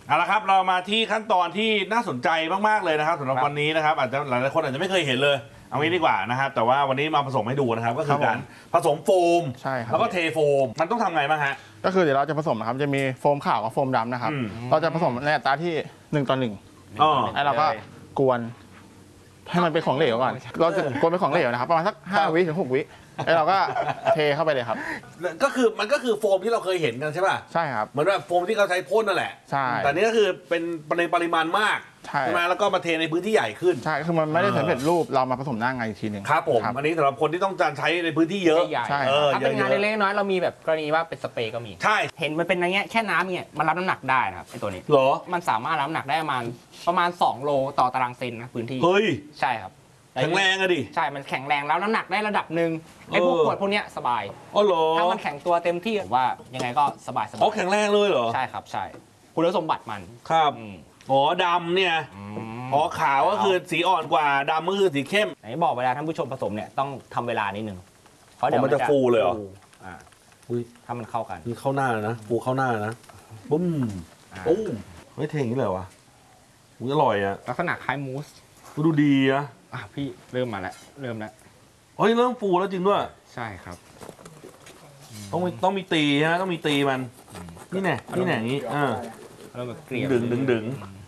เอาละครับเรามาที่ขั้นตอนที่น่าสนใจมากๆเลยนะครับสำหรับวันนี้นะครับอาจจะหลายๆคนอาจจะไม่เคยเห็นเลยเอางี้ดีกว่านะครับแต่ว่าวันนี้มาผสมให้ดูนะครับก็คือการผสมโฟมแล้วก็เทโฟมมันต้องทำไงบ้างฮะก็คือเดี๋ยวเราจะผสมนะครับจะมีโฟมขาวกับโฟมดำนะครับเราจะผสมในอัตราที่1 ต่อ 1แล้วเราก็กวนให้มันเป็นของเหลวก่อนเราจะกวนเป็นของเหลวนะครับประมาณสัก5 วิถึง 6 วิแล้วเราก็เทเข้าไปเลยครับก็คือมันก็คือโฟมที่เราเคยเห็นกันใช่ป่ะใช่ครับเหมือนแบบโฟมที่เขาใช้พ่นนั่นแหละใช่แต่นี่ก็คือเป็นในปริมาณมากใช่ไหมแล้วก็มาเทในพื้นที่ใหญ่ขึ้นใช่คือมันไม่ได้สำเร็จรูปเรามาผสมหน้างานอีกทีหนึ่งครับผมอันนี้สำหรับคนที่ต้องการใช้ในพื้นที่เยอะใช่ถ้าเป็นงานเล็กๆน้อยเรามีแบบกรณีว่าเป็นสเปรย์ก็มีใช่เห็นมันเป็นอะไรเงี้ยแค่น้ำเนี่ยมันรับน้ำหนักได้นะครับไอ้ตัวนี้เหรอมันสามารถรับน้ำหนักได้ประมาณ2 โลต่อตารางเซนนะพื้นที่เฮ้ยใช่ครับแข็งแรงอะดิใช่มันแข็งแรงแล้วน้ำหนักได้ระดับหนึ่งไอ้พวกขวดพวกนี้สบายอ๋อเหรอถ้ามันแข็งตัวเต็มที่ว่ายังไงก็สบายอ๋อแข็งแรงเลยเหรอใช่ครับใช่คุณสมบัติมันครับอ๋อดำเนี่ยอ๋อขาวก็คือสีอ่อนกว่าดำก็คือสีเข้มไหนบอกเวลาท่านผู้ชมผสมเนี่ยต้องทำเวลานิดนึงเพราะเดี๋ยวมันจะฟูเลยเหรอถ้ามันเข้ากันนี่เข้าหน้านะฟูเข้าหน้านะปุ้มปุ้มไม่เทอย่างนี้เลยวะมันอร่อยอะลักษณะคล้ายมูสดูดีนะพี่เริ่มมาแล้วเริ่มแล้วเฮ้ยเริ่มฟูแล้วจริงด้วยใช่ครับต้องมีตีฮะต้องมีตีมันนี่แน่อย่างนี้เริ่มแบบเกลี่ยดึง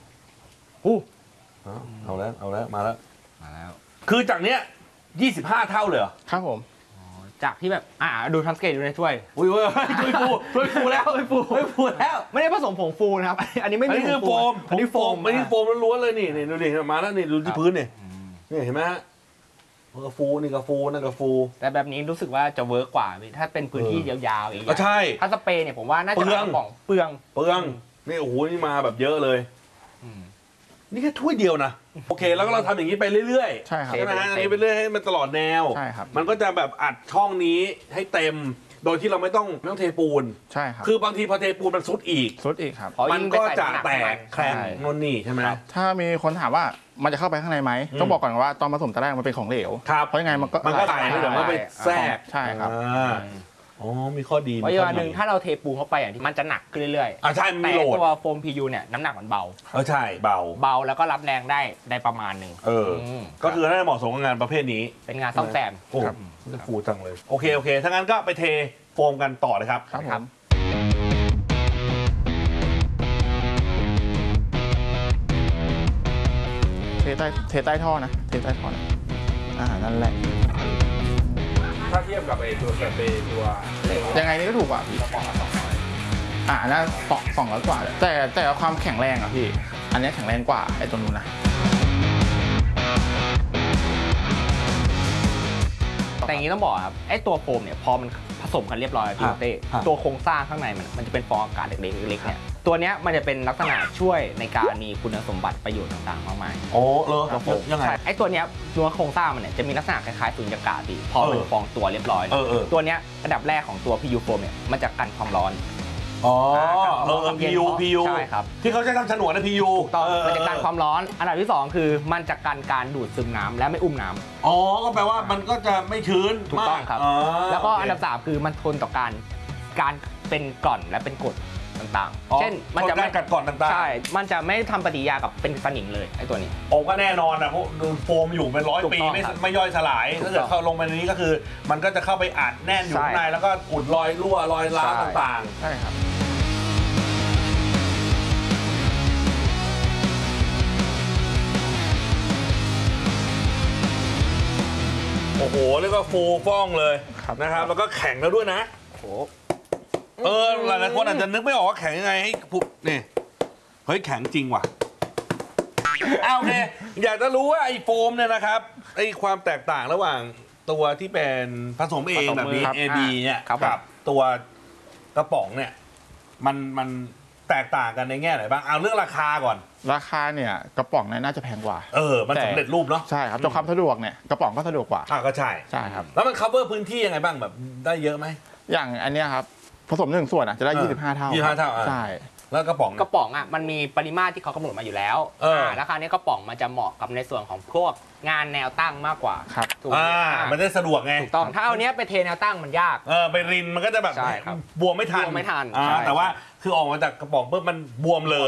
เอาแล้วมาแล้วคือจากเนี้ย25 เท่าเลยเหรอครับผมจากที่แบบดูทันสเกตดูในถ้วยอุ้ยถ้วยฟูแล้วไม่ได้ผสมผงฟูนะครับอันนี้ไม่มีโฟมอันนี้โฟมล้วนๆเลยนี่ดูดิมาแล้วนี่ดูที่พื้นนี่เห็นไหมฮะมันก็ฟูนี่ก็ฟูนั่นก็ฟูแต่แบบนี้รู้สึกว่าจะเวิร์กกว่าถ้าเป็นพื้นที่ยาวๆอย่างนี้ใช่ถ้าสเปรย์เนี่ยผมว่าน่าจะกระป๋องเปลืองนี่โอ้โหนี่มาแบบเยอะเลยนี่แค่ถ้วยเดียวนะโอเคแล้วก็เราทำอย่างนี้ไปเรื่อยๆใช่ครับใช่ไหมอันนี้ไปเรื่อยให้มันตลอดแนวใช่ครับมันก็จะแบบอัดช่องนี้ให้เต็มโดยที่เราไม่ต้องเทปูนใช่ครับคือบางทีพอเทปูนมันซุดอีกครับมันก็จะแตกแข็งนนนี่ใช่ไหมถ้ามีคนถามว่ามันจะเข้าไปข้างในไหมต้องบอกก่อนว่าตอนผสมตอนแรกมันเป็นของเหลวเพราะยังไงมันก็ตายเดี๋ยวมันไปแทรกใช่ครับอ๋อมีข้อดีเพราะอย่างหนึ่งถ้าเราเทปูนเข้าไปอย่างที่มันจะหนักขึ้นเรื่อยๆใช่แต่ตัวโฟม PU เนี่ยน้ำหนักมันเบาใช่เบาแล้วก็รับแรงได้ประมาณหนึ่งก็คือน่าจะเหมาะสมกับงานประเภทนี้เป็นงานซ่อมแซมโอ้ฟูจังเลยโอเคถ้างั้นก็ไปเทโฟมกันต่อเลยครับครับเทใต้ท่อนะนั่นแหละถ้าเทียบกับไอ้ตัวสเปรย์ตัวยังไงนี่ก็ถูกกว่าพี่น่า200 กว่าแต่ความแข็งแรงอ่ะพี่อันนี้แข็งแรงกว่าไอ้ตัวนู้นนะแต่อย่างนี้ต้องบอกครับไอ้ตัวโฟมเนี่ยพอมันผสมกันเรียบร้อยพี่เต้ตัวโครงสร้างข้างในมันจะเป็นฟองอากาศเล็กๆเนี่ยตัวนี้มันจะเป็นลักษณะช่วยในการมีคุณสมบัติประโยชน์ต่างๆมากมายโอ้เลยยังไงไอ้ตัวเนี้ยตัวโครงสร้างมันเนี่ยจะมีลักษณะคล้ายๆสุญญากาศดีพอเป็นฟองตัวเรียบร้อยตัวเนี้ยระดับแรกของตัว PU โฟมเนี่ยมันจะกันความร้อน PU ใช่ครับที่เขาใช้ทำฉนวนนะ PU มันจะกันความร้อนอันดับที่2คือมันจะกันการดูดซึมน้ำและไม่อุ้มน้ำก็แปลว่ามันก็จะไม่ชื้นถูกต้องครับแล้วก็อันดับ3คือมันทนต่อการเป็นกร่อนและเป็นกรดต่างๆเช่นมันจะไม่กัดก่อนต่างๆใช่มันจะไม่ทำปฏิกิริยากับเป็นสนิมเลยไอ้ตัวนี้ก็แน่นอนนะเพราะดูโฟมอยู่เป็น100 ปีไม่ย่อยสลายถ้าเกิดเข้าลงไปในนี้ก็คือมันก็จะเข้าไปอัดแน่นอยู่ข้างในแล้วก็อุดรอยรั่วรอยร้าวต่างๆใช่ครับโอ้โหเรียกว่าฟูฟ่องเลยนะครับแล้วก็แข็งแล้วด้วยนะหลายๆคนอาจจะนึกไม่ออกว่าแข็งยังไงให้ปุ๊บนี่เฮ้ยแข็งจริงว่ะโอเคอยากจะรู้ว่าไอ้โฟมเนี่ยนะครับไอ้ความแตกต่างระหว่างตัวที่เป็นผสมเองแบบนี้ AB เนี่ยกับตัวกระป๋องเนี่ยมันแตกต่างกันในแง่ไหนบ้างเอาเรื่องราคาก่อนราคาเนี่ยกระป๋องเนี่ยน่าจะแพงกว่ามันสำเร็จรูปเนาะใช่ครับตัวความสะดวกเนี่ยกระป๋องก็สะดวกกว่าก็ใช่ครับแล้วมัน cover พื้นที่ยังไงบ้างแบบได้เยอะไหมอย่างอันเนี้ยครับผสม1 ส่วนจะได้25 เท่าใช่แล้วกระป๋องมันมีปริมาตรที่เขากำหนดมาอยู่แล้วราคานี้กระป๋องมันจะเหมาะกับในส่วนของพวกงานแนวตั้งมากกว่าถูกมันได้สะดวกไงถูกต้องถ้าเอาเนี้ยไปเทแนวตั้งมันยากไปรินมันก็จะแบบบวมไม่ทันแต่ว่าคือออกมาจากกระป๋องปุ๊บมันบวมเลย